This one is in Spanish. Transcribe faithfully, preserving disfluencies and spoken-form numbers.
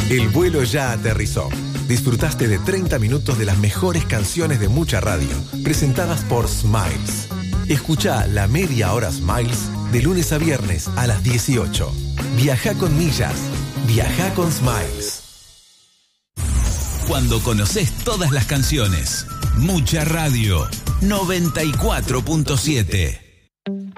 El vuelo ya aterrizó. Disfrutaste de treinta minutos de las mejores canciones de mucha radio, presentadas por Smiles. Escucha la media hora Smiles de lunes a viernes a las dieciocho. Viaja con millas. Viaja con Smiles. Cuando conoces todas las canciones. Mucha radio. noventa y cuatro punto siete.